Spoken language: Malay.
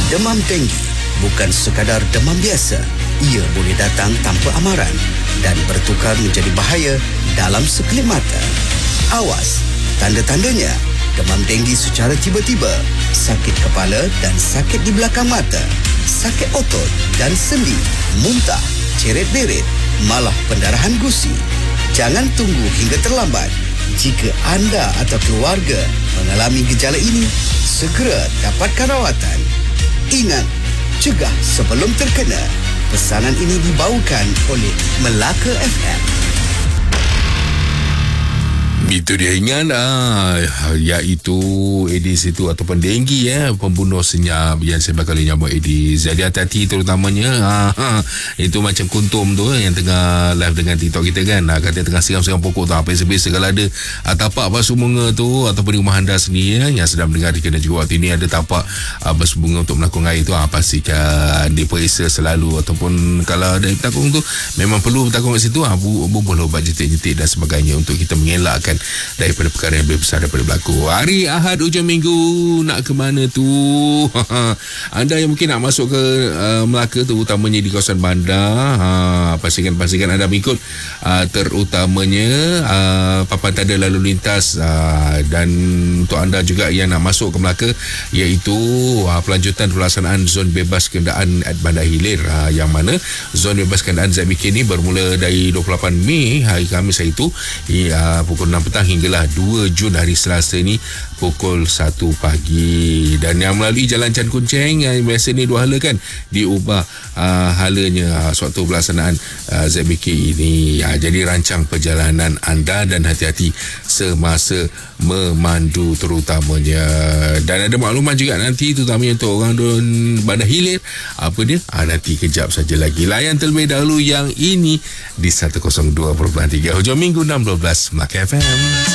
Demam denggi bukan sekadar demam biasa. Ia boleh datang tanpa amaran dan bertukar menjadi bahaya dalam sekelip mata. Awas, tanda-tandanya demam denggi secara tiba-tiba, sakit kepala dan sakit di belakang mata, sakit otot dan sendi, muntah, ceret-berit, malah pendarahan gusi. Jangan tunggu hingga terlambat. Jika anda atau keluarga mengalami gejala ini, segera dapatkan rawatan. Ingat, cegah sebelum terkena. Pesanan ini dibawakan oleh Melaka FM. Itu dia ingat iaitu Aedes itu ataupun denggi pembunuh senyap yang sebab kali nyamuk Aedes. Jadi hati-hati terutamanya itu macam kuntum tu yang tengah live dengan TikTok kita kan, kata tengah siram-siram pokok tu, apa biasa kalau ada tapak basuh bunga tu ataupun di rumah anda sendiri yang sedang mendengar kena juga waktu ini ada tapak basuh bunga untuk melakong air tu, pastikan diperiksa selalu, ataupun kalau ada bertakung tu memang perlu bertakung kat situ, boleh ubat jentik-jentik dan sebagainya untuk kita mengelakkan daripada perkara yang lebih besar daripada berlaku. Hari Ahad hujung minggu nak ke mana tu? Anda yang mungkin nak masuk ke Melaka tu, utamanya di kawasan bandar, pastikan anda mengikut terutamanya papan tanda lalu lintas, dan untuk anda juga yang nak masuk ke Melaka iaitu pelanjutan pelaksanaan zon bebas kenderaan at Bandar Hilir, yang mana zon bebas kenderaan ZBK ni bermula dari 28 Mei hari Khamis hari itu pukul 6 petang hinggalah 2 Jun hari Selasa ni pukul 1 pagi. Dan yang melalui Jalan Chan Kunceng yang biasa ni 2 hala kan, diubah halanya sewaktu pelaksanaan ZBK ini. Jadi rancang perjalanan anda dan hati-hati semasa memandu terutamanya. Dan ada makluman juga nanti terutamanya untuk orang Bandar Hilir, apa dia? Nanti kejap saja lagi. Layan terlebih dahulu yang ini di 102.3 hujung minggu 6.12 Melaka FM.